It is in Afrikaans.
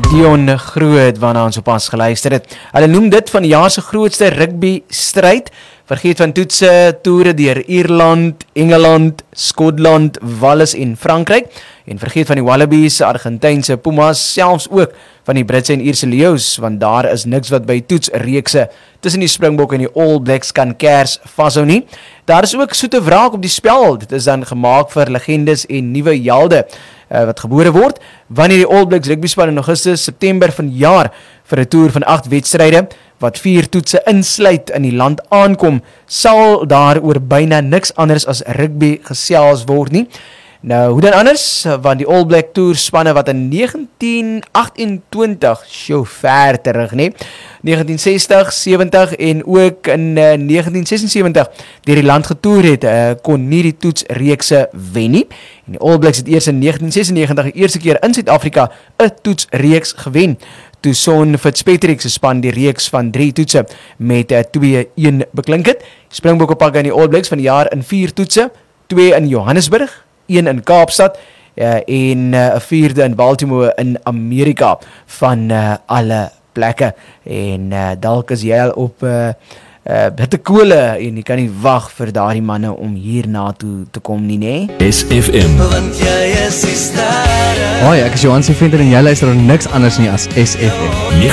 Dion Groot waarna ons op pas geluister het. Hulle noem dit van die jaar se grootste rugby stryd. Vergeet van toetse, toere deur Ierland, Engeland, Skotland, Wales en Frankryk. En vergeet van die Wallabies, Argentynse Pumas, selfs ook van die Britse en Ierse Leeu's, want daar is niks wat by toetsreekse tussen die Springbokke en die All Blacks kan kers vashou nie. Daar is ook soete wraak op die spel. Dit is dan gemaak vir legendes en nuwe helde wat gebore word, wanneer die All Blacks rugby span in Augustus, September van jaar vir 'n toer van 8 wedstryde, wat 4 toetse insluit in die land aankom, sal daar oor byna niks anders as rugby gesels word nie. Nou, hoe dan anders, want die All Black Tour spanne wat in 1928, so ver terug nie, 1960, 70 en ook in 1976 deur die land getoer het, kon nie die toetsreekse wen nie. En die All Blacks het eers in 1996 die eerste keer in Suid-Afrika 'n toetsreeks gewen, toe Son Fitzpatrick se span die reeks van 3 toetse met 2-1 beklink het. Springbokke pak aan die All Blacks van die jaar in 4 toetse, 2 in Johannesburg, 1 in Kaapstad en 'n 4de in Baltimore in Amerika van alle plekke. En dalk is jy al op bitte kole en jy kan nie wag vir daardie manne om hierna toe te kom nie, nee? SFM. Want jy is die sterre. Hoi, ek is Johan se vriend en jy luister niks anders nie as SFM.